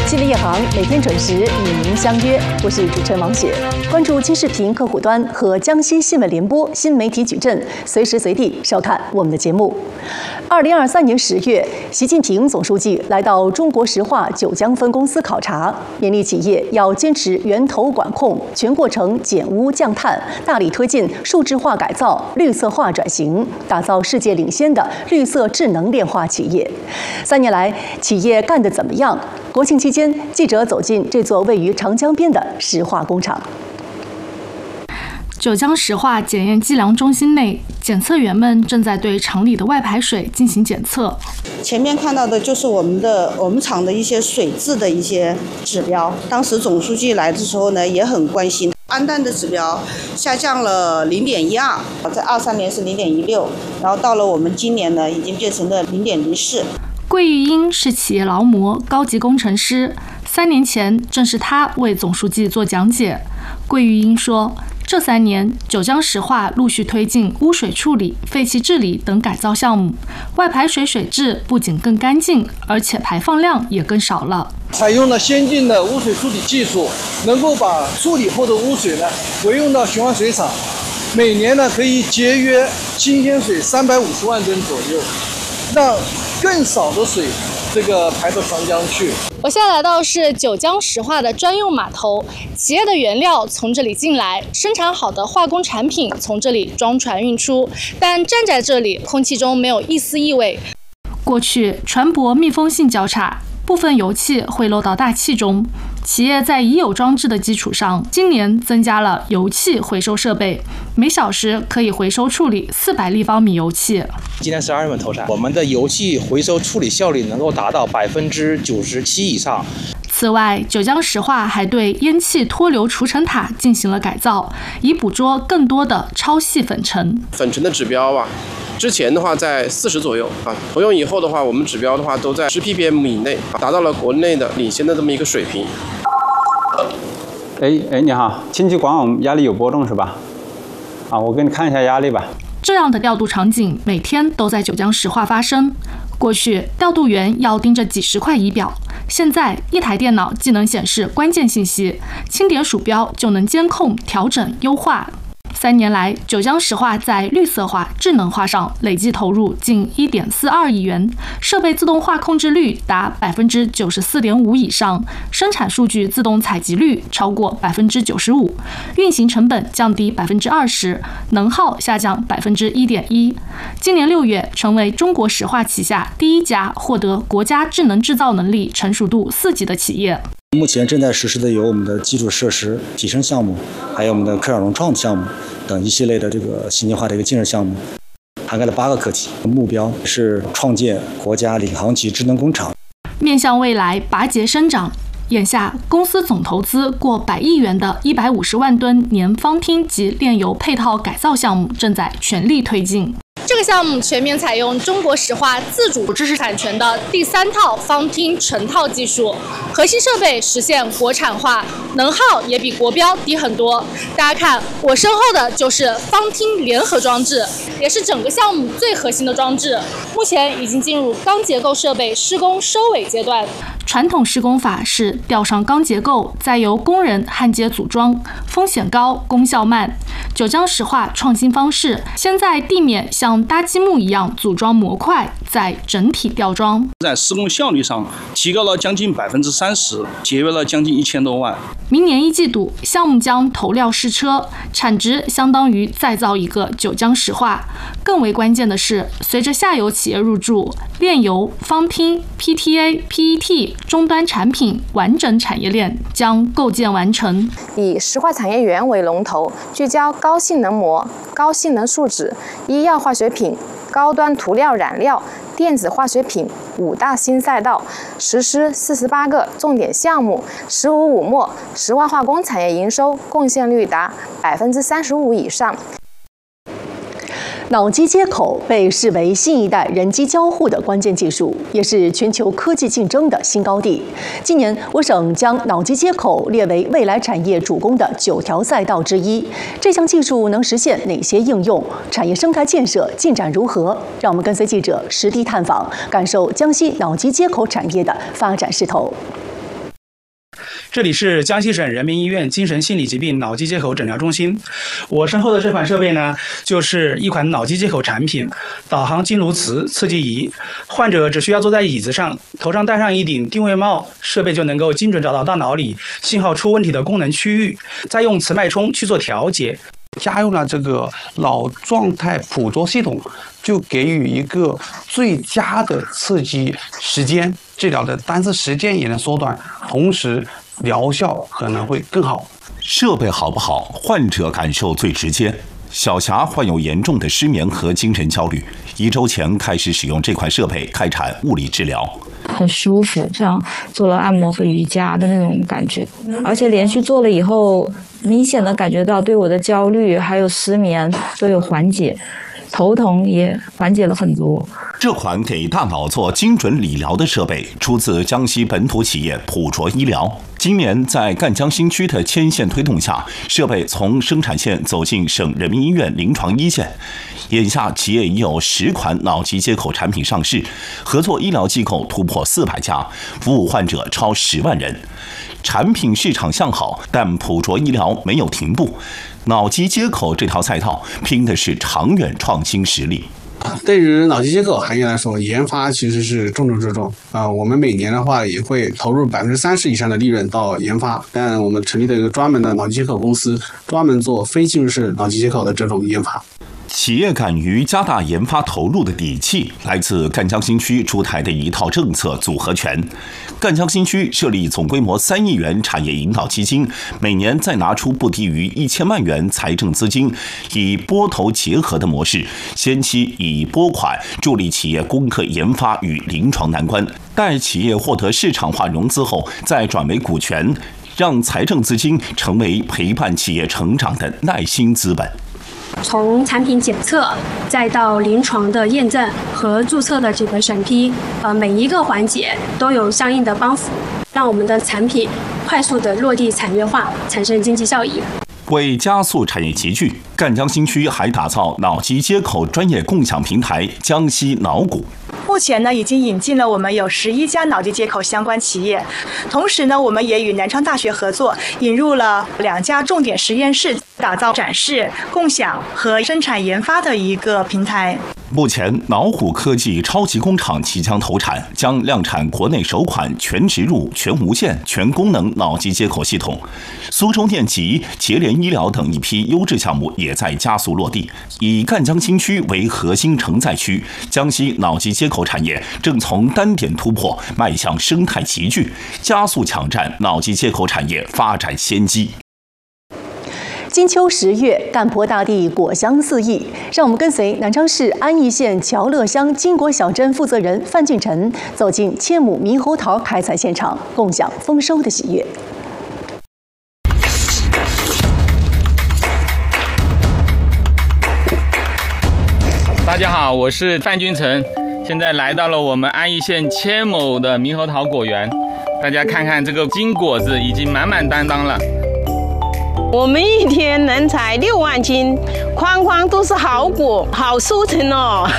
新闻夜航每天准时与您相约，我是主持人王雪。关注金视频客户端和江西新闻联播新媒体矩阵，随时随地收看我们的节目。2023年10月，习近平总书记来到中国石化九江分公司考察，勉励企业要坚持源头管控，全过程减污降碳，大力推进数字化改造、绿色化转型，打造世界领先的绿色智能炼化企业。3年来，企业干得怎么样？国庆期间，记者走进这座位于长江边的石化工厂。 九江石化检验计量中心内，检测员们正在对厂里的外排水进行检测。 前面看到的就是我们厂的一些水质的一些指标。当时总书记来的时候呢，也很关心。氨氮的指标下降了0.12，在23年是0.16，然后到了我们今年呢，已经变成了0.04。 桂玉英是企业劳模、高级工程师。3年前，正是他为总书记做讲解。桂玉英说，这3年，九江石化陆续推进污水处理、废气治理等改造项目，外排水水质不仅更干净，而且排放量也更少了。 采用了先进的污水处理技术，能够把处理后的污水呢回用到循环水厂，每年呢可以节约新鲜水350万吨左右，让更少的水排到长江去。 我现在来到是九江石化的专用码头，企业的原料从这里进来，生产好的化工产品从这里装船运出，但站在这里，空气中没有一丝异味。过去，船舶密封性较差，部分油气会漏到大气中。企业在已有装置的基础上，今年增加了油气回收设备，每小时可以回收处理400立方米油气。 今年12月份投产，我们的油气回收处理效率能够达到97%以上。 此外，九江石化还对烟气脱硫除尘塔进行了改造，以捕捉更多的超细粉尘。 粉尘的指标之前的话在40左右投用以后的话，我们指标的话都在10 ppm 以内，达到了国内的领先的这么一个水平。 你好，氢气管网压力有波动是吧？我给你看一下压力吧。 这样的调度场景每天都在九江石化发生。过去，调度员要盯着几十块仪表，现在一台电脑既能显示关键信息，轻点鼠标就能监控、调整、优化。3年来，九江石化在绿色化、智能化上累计投入近1.42亿元，设备自动化控制率达94.5%以上，生产数据自动采集率超过95%，运行成本降低20%，能耗下降1.1%。今年6月，成为中国石化旗下第1家获得国家智能制造能力成熟度4级的企业。 目前正在实施的有我们的基础设施提升项目，还有我们的科小融创项目等一系列的信息化的一个建设项目，涵盖了8个课题。目标是创建国家领航级智能工厂。 面向未来拔节生长，眼下公司总投资过100亿元的150万吨年方汀及炼油配套改造项目正在全力推进。这个项目全面采用中国石化自主知识产权的第3套方汀成套技术，核心设备实现国产化，能耗也比国标低很多。大家看，我身后的就是方汀联合装置，也是整个项目最核心的装置，目前已经进入钢结构设备施工收尾阶段。传统施工法是吊上钢结构，再由工人焊接组装，风险高，功效慢。九江石化创新方式，先在地面像搭积木一样组装模块，再整体吊装。 在施工效率上提高了将近30%，节约了将近1000多万。 明年1季度，项目将投料试车，产值相当于再造一个九江石化。更为关键的是，随着下游企业入驻，炼油、方汀、PTA、PET 终端产品完整产业链将构建完成。 以石化产业园为龙头，聚焦高性能膜、高性能树脂、医药化学品、高端涂料染料、电子化学品5大新赛道，实施48个重点项目，15末石化化工产业营收贡献率达35%以上。 脑机接口被视为新一代人机交互的关键技术，也是全球科技竞争的新高地。今年，我省将脑机接口列为未来产业主攻的9条赛道之一。这项技术能实现哪些应用？产业生态建设进展如何？让我们跟随记者实地探访，感受江西脑机接口产业的发展势头。 这里是江西省人民医院精神心理疾病脑机接口诊疗中心。我身后的这款设备呢，就是一款脑机接口产品——导航经颅磁刺激仪。患者只需要坐在椅子上，头上戴上一顶定位帽，设备就能够精准找到大脑里信号出问题的功能区域，再用磁脉冲去做调节。 加入了这个脑状态捕捉系统，就给予一个最佳的刺激时间，治疗的单次时间也能缩短，同时疗效可能会更好。 设备好不好，患者感受最直接。小霞患有严重的失眠和精神焦虑，1周前开始使用这款设备开展物理治疗， 很舒服，像做了按摩和瑜伽的那种感觉，而且连续做了以后，明显的感觉到对我的焦虑还有失眠都有缓解，头疼也缓解了很多。 这款给大脑做精准理疗的设备出自江西本土企业普卓医疗。今年在赣江新区的牵线推动下，设备从生产线走进省人民医院临床一线。眼下企业已有10款脑机接口产品上市，合作医疗机构突破400家，服务患者超10万人。产品市场向好，但普卓医疗没有停步。脑机接口这条赛道拼的是长远创新实力。 对于脑机接口行业来说，研发其实是重中之重我们每年的话也会投入30%以上的利润到研发，但我们成立了一个专门的脑机接口公司，专门做非侵入式脑机接口的这种研发。 企业敢于加大研发投入的底气，来自赣江新区出台的一套政策组合拳。赣江新区设立总规模3亿元产业引导基金，每年再拿出不低于1000万元财政资金，以拨投结合的模式，先期以拨款助力企业攻克研发与临床难关，待企业获得市场化融资后，再转为股权，让财政资金成为陪伴企业成长的耐心资本。 从产品检测再到临床的验证和注册的这个审批，每一个环节都有相应的帮扶，让我们的产品快速的落地产业化，产生经济效益。 为加速产业集聚，赣江新区还打造脑机接口专业共享平台江西脑谷。 目前呢，已经引进了我们有11家脑机接口相关企业，同时呢，我们也与南昌大学合作，引入了2家重点实验室，打造展示、共享和生产研发的一个平台。 目前，脑虎科技超级工厂即将投产，将量产国内首款全植入、全无线、全功能脑机接口系统。苏州电极、捷联医疗等一批优质项目也在加速落地。以赣江新区为核心承载区，江西脑机接口产业正从单点突破迈向生态集聚，加速抢占脑机接口产业发展先机。 金秋10月，干婆大地果香四溢，让我们跟随南昌市安义县乔乐乡金果小镇负责人范俊臣走进千亩猕猴桃开采现场，共享丰收的喜悦。 大家好，我是范俊臣，现在来到了我们安义县千亩的猕猴桃果园，大家看看这个金果子已经满满当当了。 我们一天能采6万斤，筐筐都是好果，好收成哦。